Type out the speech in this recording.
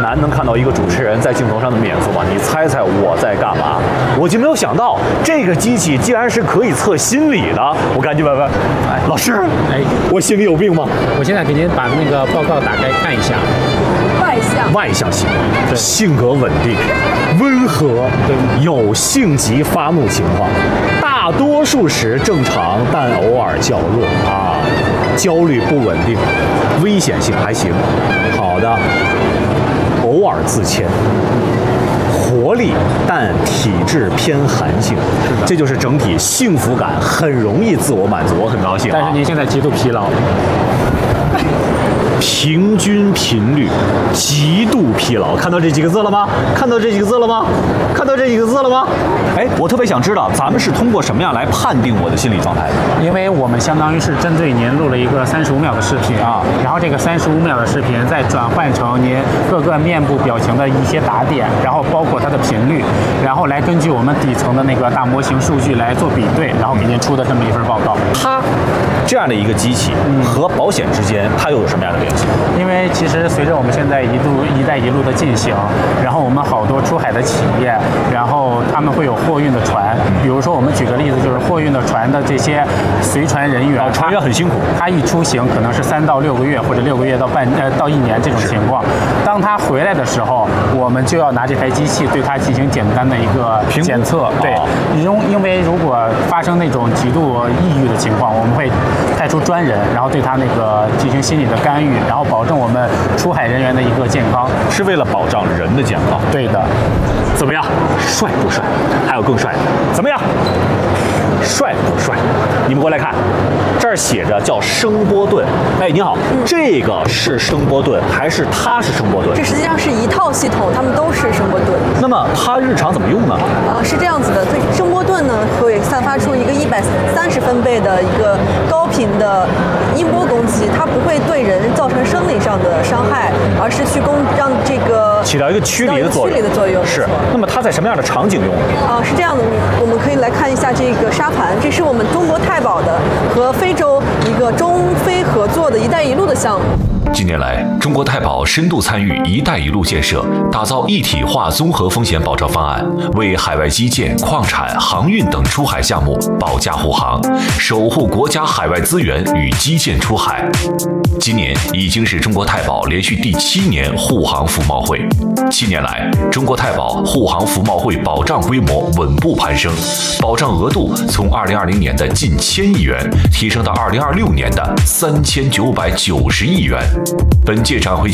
难能看到一个主持人在镜头上的面色吧？你猜猜我在干嘛？我就没有想到这个机器竟然是可以测心理的。我赶紧问问，老师，我心里有病吗？ 我现在给您把那个报告打开看一下。 外向型，性格稳定、温和，有性急发怒情况，大多数时正常，但偶尔较弱啊。焦虑不稳定，危险性还行。好的，偶尔自谦。活力，但体质偏寒性，这就是整体幸福感，很容易自我满足。我很高兴， 但是您现在极度疲劳。 平均频率，极度疲劳，看到这几个字了吗？看到这几个字了吗？看到这几个字了吗？哎，我特别想知道，咱们是通过什么样来判定我的心理状态的？ 因为我们相当于是针对您录了一个35秒的视频啊，然后这个35秒的视频再转换成您各个面部表情的一些打点，然后包括它的频率，然后来根据我们底层的那个大模型数据来做比对，然后给您出的这么一份报告。 它这样的一个机器和保险之间，它又有什么样的联系？ 因为其实随着我们现在一带一路的进行，然后我们好多出海的企业，然后他们会有货运的船，比如说我们举个例子，就是货运的船的这些随船人员， 船员很辛苦， 他一出行可能是3到6个月，或者6个月到1年这种情况。当他回来的时候，我们就要拿这台机器对他进行简单的一个检测。对，因为如果发生那种极度抑郁的情况，我们会派出专人，然后对他那个进行心理的干预，然后保证我们出海人员的一个健康， 是为了保障人的健康。 对的。 怎么样？帅不帅？还有更帅的，怎么样？帅不帅？你们过来看，这儿写着叫声波盾。哎，你好，这个是声波盾还是它是声波盾？ 这实际上是一套系统，它们都是声波盾。 那么它日常怎么用呢？ 是这样子的，对，声波盾呢会散发出一个130分贝的一个高频的音波攻击，它不会对人造成生理上的伤害，而是去让这个起到一个驱离的作用。是。那么它在什么样的场景用？ 是这样的，我们可以来看一下这个沙盘，这是我们中国太保的和非洲一个中非合作的一带一路的项目。 近年来，中国太保深度参与“一带一路”建设，打造一体化综合风险保障方案，为海外基建、矿产、航运等出海项目保驾护航，守护国家海外资源与基建出海。今年已经是中国太保连续第7年护航服贸会。7年来，中国太保护航服贸会保障规模稳步攀升，保障额度从2020年的近1000亿元提升到2026年的3990亿元。本届展会